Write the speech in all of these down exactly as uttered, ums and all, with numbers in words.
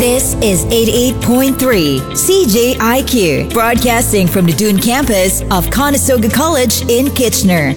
This is eighty-eight point three C J I Q, broadcasting from the Dune campus of Conestoga College in Kitchener.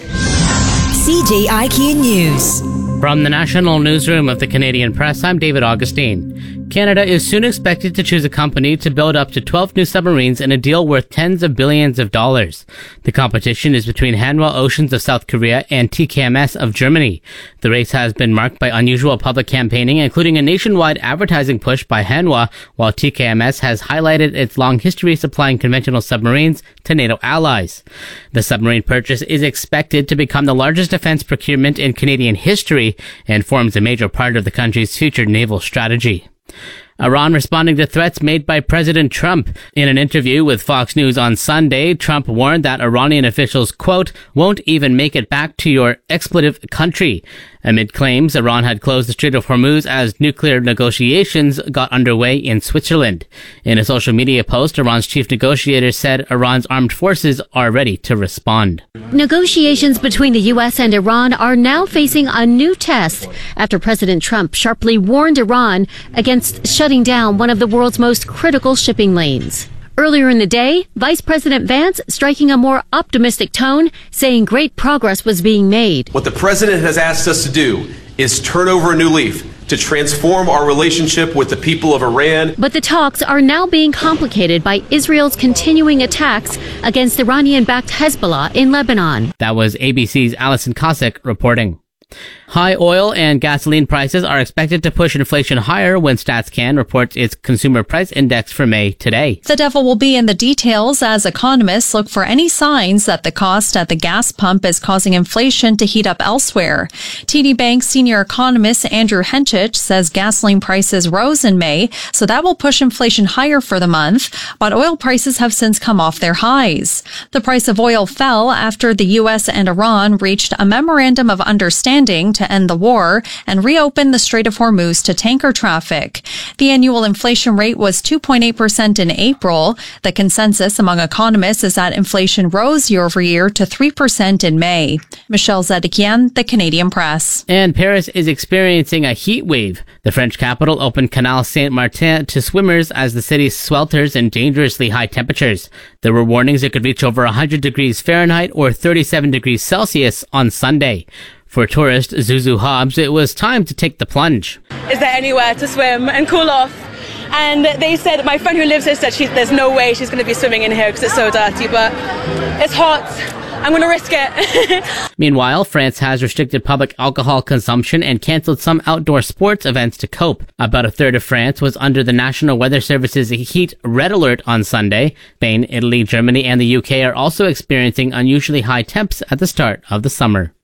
C J I Q News. From the National Newsroom of the Canadian Press, I'm David Augustine. Canada is soon expected to choose a company to build up to twelve new submarines in a deal worth tens of billions of dollars. The competition is between Hanwha Oceans of South Korea and T K M S of Germany. The race has been marked by unusual public campaigning, including a nationwide advertising push by Hanwha, while T K M S has highlighted its long history supplying conventional submarines to NATO allies. The submarine purchase is expected to become the largest defense procurement in Canadian history and forms a major part of the country's future naval strategy. Iran responding to threats made by President Trump. In an interview with Fox News on Sunday, Trump warned that Iranian officials, quote, won't even make it back to your expletive country, amid claims Iran had closed the Strait of Hormuz as nuclear negotiations got underway in Switzerland. In a social media post, Iran's chief negotiator said Iran's armed forces are ready to respond. Negotiations between the U S and Iran are now facing a new test after President Trump sharply warned Iran against shutting down one of the world's most critical shipping lanes. Earlier in the day, Vice President Vance striking a more optimistic tone, saying great progress was being made. What the president has asked us to do is turn over a new leaf, to transform our relationship with the people of Iran. But the talks are now being complicated by Israel's continuing attacks against Iranian-backed Hezbollah in Lebanon. That was A B C's Alison Kosik reporting. High oil and gasoline prices are expected to push inflation higher when StatsCan reports its consumer price index for May today. The devil will be in the details as economists look for any signs that the cost at the gas pump is causing inflation to heat up elsewhere. T D Bank senior economist Andrew Henchich says gasoline prices rose in May, so that will push inflation higher for the month, but oil prices have since come off their highs. The price of oil fell after the U S and Iran reached a memorandum of understanding to end the war and reopen the Strait of Hormuz to tanker traffic. The annual inflation rate was two point eight percent in April. The consensus among economists is that inflation rose year over year to three percent in May. Michelle Zedekian, The Canadian Press. And Paris is experiencing a heat wave. The French capital opened Canal Saint-Martin to swimmers as the city swelters in dangerously high temperatures. There were warnings it could reach over one hundred degrees Fahrenheit or thirty-seven degrees Celsius on Sunday. For tourist Zuzu Hobbs, it was time to take the plunge. Is there anywhere to swim and cool off? And they said, my friend who lives here said she, there's no way she's going to be swimming in here because it's so dirty, but it's hot. I'm going to risk it. Meanwhile, France has restricted public alcohol consumption and canceled some outdoor sports events to cope. About a third of France was under the National Weather Service's heat red alert on Sunday. Spain, Italy, Germany, and the U K are also experiencing unusually high temps at the start of the summer.